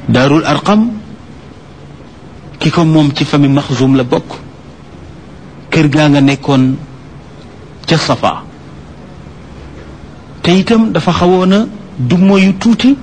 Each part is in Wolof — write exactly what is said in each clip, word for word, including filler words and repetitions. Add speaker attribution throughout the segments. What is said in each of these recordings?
Speaker 1: daarul arqam ki ko moom ci famille Maxzum la bokk kër gaa nga nekkoon ca Safa te itam dafa xawoon a du mooyu tuuti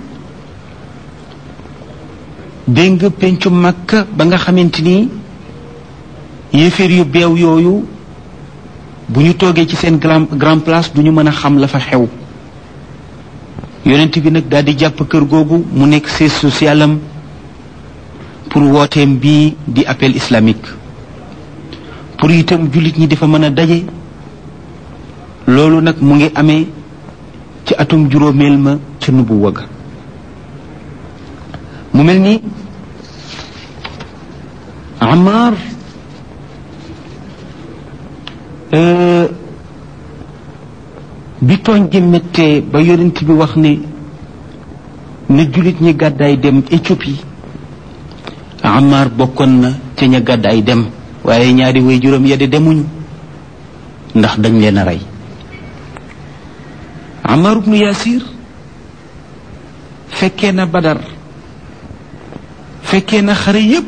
Speaker 1: dégg nga pencu Makka ba nga xamante ni yéeféer yu beew yooyu bu ñu toogee ci seen grand grand place du ñu mën a xam la fa xew yonent bi nag daal di jàpp kër googu mu nekk siège social am pour wooteem bii di appel islamique pour itam jullit ñi dafa mën a daje loolu nag mu ngi amee ci atum juróomeel ma ca nubuwa ga mu mel ni Amar bi tooñ gi méttee ba yonent bi wax ne na jullit ñi gàddaay dem Éthiopie Amar bokkoon na ca ña gàddaay dem waaye ñaari way juróom ya de demuñ ndax dañ leen a rey Ammar ibnu Yaasir fekkee na Badar fekkee na xare yépp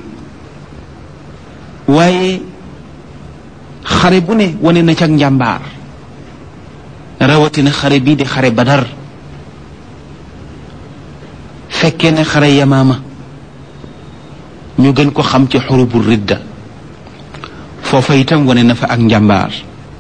Speaker 1: waaye xare bu ne wane na ca njàmbaar rawatina xare bii di xare Badar fekkee na xare Yamaama ñu gën ko xam ci xurubul ridda foofa itam wane na fa ak njàmbaar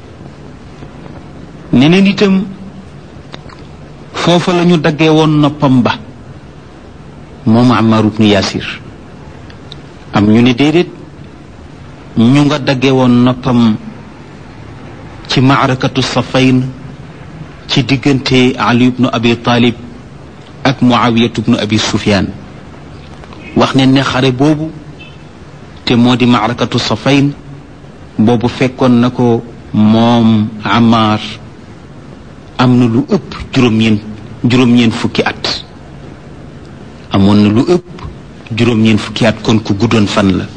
Speaker 1: neneen itam foofa la ñu daggee woon noppam ba moom Ammar ibnu Yaasir am ñu ne déedéet ñu nga daggee woon noppam ci maarakatu Safayn ci diggante Ali ibnu Abi Talib ak Muawiyatu ibnu Abi Sufyaan wax ne ne xare boobu te moo di maarakatu Safayn boobu fekkoon na ko moom Ammar am na lu ëpp juróom-ñeent juróom-ñeent fukki at amoon na lu ëpp juróom-ñeent fukki at kon ku guddoon fan la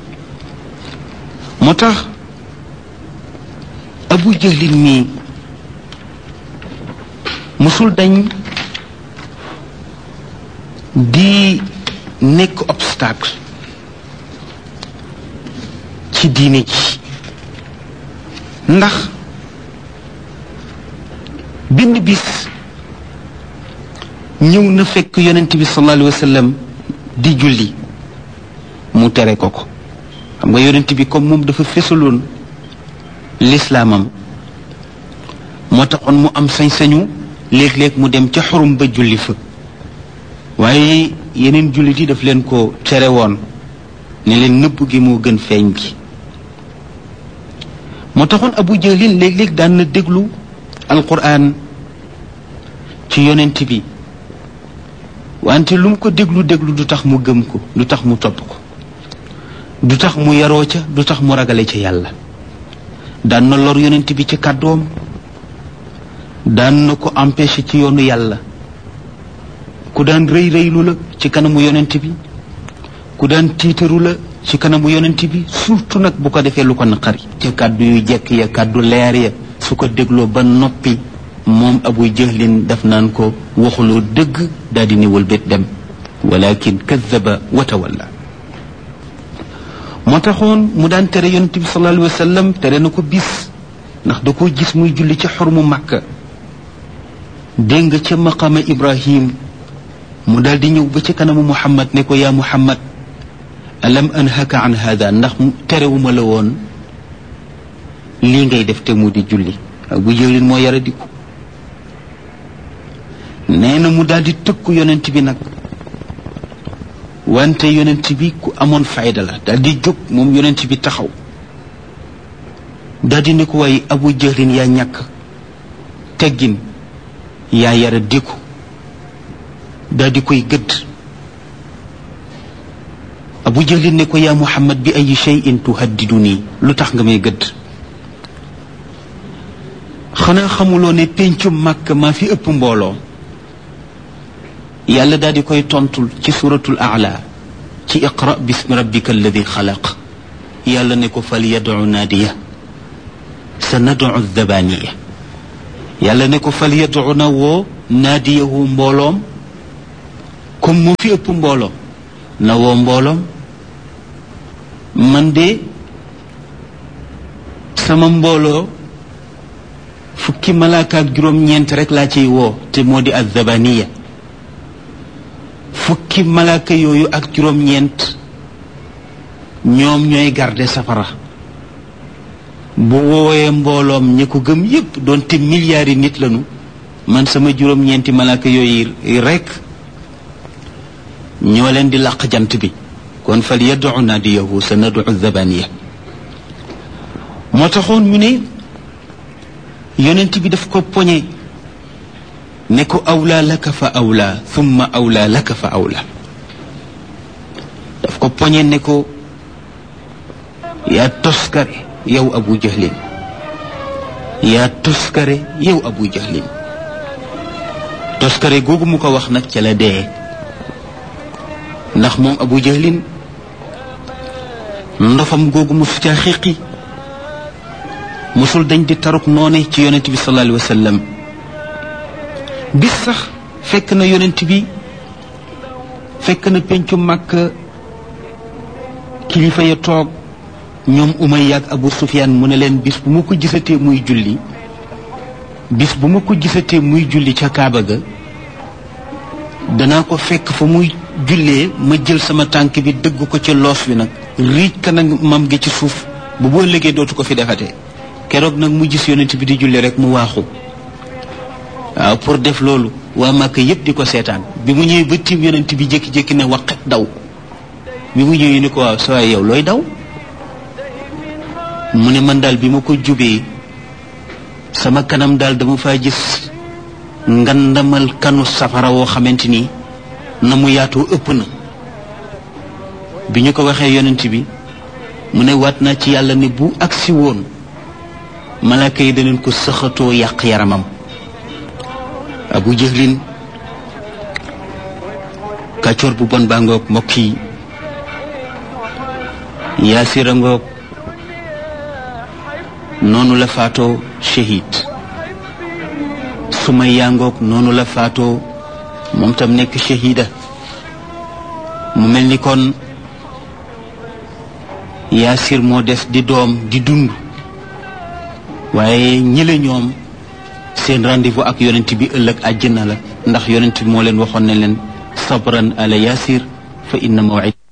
Speaker 1: moo tax Abu Jahlin mi musul dañ di nekk obstacle ci diine ji ndax benn bis ñëw na fekk yonent bi sallallahu alayhi wa sallam di julli mu tere ko ko xam nga yonent bi comme moom dafa fesaloon lislaamam moo taxoon mu am sañ-sañu léeg-léeg mu dem ca xurum ba julli fa waaye yeneen jullit yi daf leen ko tere woon ne leen nëbb gi moo gën feeñ gi moo taxoon Abu Jahlin léeg-léeg daan na déglu alquran ci yonent bi wante lu mu ko déglu déglu du tax mu gëm ko du tax mu topp ko du tax mu yaroo ca du tax mu ragale ca yàlla daan na lor yonent bi ci kàddoom daan na ko empêché ci yoonu yàlla ku daan rëy rëylu la ci kanamu yonent bi ku daan tiitaru la ci kanamu yonent bi surtout nag bu ko defee lu ko naqari ca kàddu yu jekk ya kàddu leer ya su ko dégloo ba noppi moom Abu Jahlin daf naan ko waxuloo dëgg daal di ne wëlbét dem walakin kadaba wa tawalla moo taxoon mu daan tere yonent bi sallallahu alayhi wa sallam tere na ko bis ndax da koo gis muy julli ci xormu Makka dégg nga ca maqama Ibrahim mu daal di ñëw ba ci kanamu Muhammad ne ko yaa Muhammad alam anhaka an hada ndax terewuma la woon lii ngay def te mu di julli Abu Jahlin moo yara diku nee na mu daal di tëkku yonent bi nag wante yonent bi ku amoon fayda la daal di jóg moom yonent bi taxaw daal di ne ko waaye Abu Jahlin yaa ñàkk teggin yaa yara diku daal di koy gëdd Abu Jahlin ne ko yaa Muhammad bi ay shay'in tuhaddiduni lu tax nga may gëdd xanaa xamuloo ne péncum Makka maa fi ëpp mbooloo yàlla daal di koy tontul ci suratul A'la ci iqra bismi rabbika alladi xalaq yàlla ne ko fal yad'u naadiya sa nad'u dabaniya yàlla ne ko fal yad'u na woo naadiyahu mbooloom comme moo fi ëpp mbooloo na woo mbooloom man de sama mbooloo fukki malaaka ak juróom-ñeent rek laa ciy woo te moo di az-zabaniya fukki malaaka yooyu ak juróom-ñeent ñoom ñooy garde safara bu woowee mbooloom ñi ko gëm yépp doonte milliards yi nit lañu man sama juróom-ñeenti malaaka yooyu rek ñoo leen di làq jant bi kon fal yad'u naadiyahu sa nad'u az-zabaniya moo taxoon mu ne yonent bi daf ko poñe ne ko awlaa laka fa awlaa thumma awlaa laka fa awlaa daf ko poñe ne ko yaa toskare yow abu jahlin yaa toskare yow abu jahlin toskare googu mu ko wax nag ca la dee ndax moom abu jahlin ndofam googu mu su ca xiqi musul dañ di taruk noone ci yonent bi sallallahu alayhi wa sallam bis sax fekk na yonent bi fekk na pencu Makka kilifa ya toog ñoom Umayya ak Abu Sufyaan mu ne leen bis bu ma ko gisatee muy julli bis bu ma ko gisatee muy julli ca Kaaba ga danaa ko fekk fa muy jullee ma jël sama tànk bi dëgg ko ci loos wi nag riij kanam mam gi ci suuf bu boo liggéey dootu ko fi defatee keroog nag mu gis yonent bi di julli rek mu waaxu waaw pour def loolu waa Màkka yépp di ko seetaan bi mu ñëwee ba tiim yonent bi jékki-jékki ne waqet daw bi mu ñëwee ni ko waaw sa waay yow looy daw mu ne man daal bi ma ko jubee sama kanam daal dama faa gis ngandamal kanu safara woo xamante ni na mu yaatoo ëpp na bi ñu ko waxee yonent bi mu ne waat naa ci yàlla ne bu agsi woon malaaka yi daneen ko sëxatoo yàq yaramam abu jahlin kàccoor bu bon baa ngoog mbokk yi yaasira ngoog noonu la faatoo shahid sumayya ngoog noonu la faatoo moom tam nekk shahida mu mel ni kon yaasir moo des di doom di dund waaye ñile ñoom seen rendez-vous ak yonent bi ëllëg àjjana la ndax yonent bi moo leen waxoon ne leen sabran ala yaasir fa inna maw'id